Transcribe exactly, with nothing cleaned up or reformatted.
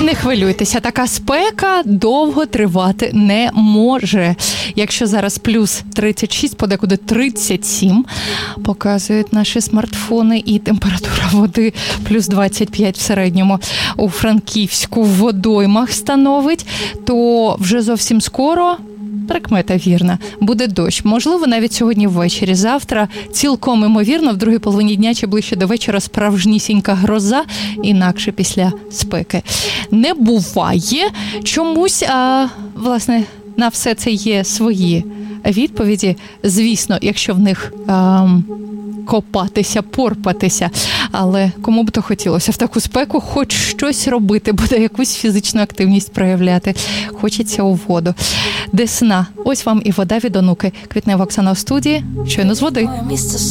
Не хвилюйтеся, така спека довго тривати не може. Якщо зараз плюс тридцять шість, подекуди тридцять сім, показують наші смартфони, і температура води плюс двадцять п'ять в середньому у Франківську в водоймах становить, то вже зовсім скоро... Прикмета вірна. Буде дощ. Можливо, навіть сьогодні ввечері. Завтра цілком імовірно, в другій половині дня чи ближче до вечора справжнісінька гроза, інакше після спеки. Не буває. Чомусь, а, власне, на все це є свої відповіді. Звісно, якщо в них а, копатися, порпатися. Але кому б то хотілося в таку спеку хоч щось робити, буде якусь фізичну активність проявляти. Хочеться у воду. Десна. Ось вам і вода від онуки. Квітнева Оксана в студії. Щойно з води.